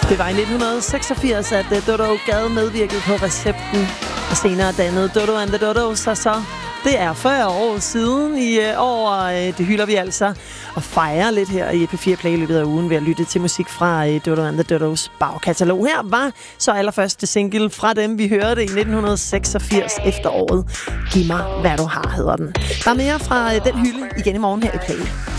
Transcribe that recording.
Det var i 1986, at Dodo Gade medvirkede på Recepten, og senere dannede Dodo and the Dodos sig så. Det er 40 år siden i år, det hylder vi altså og fejrer lidt her i P4 Play i løbet af ugen ved at lytte til musik fra Dodo and the Dodos bagkatalog. Her var så allerførste single fra dem, vi hørte i 1986 efteråret. Giv mig, hvad du har, hedder den. Der er mere fra den hylde igen i morgen her i Play.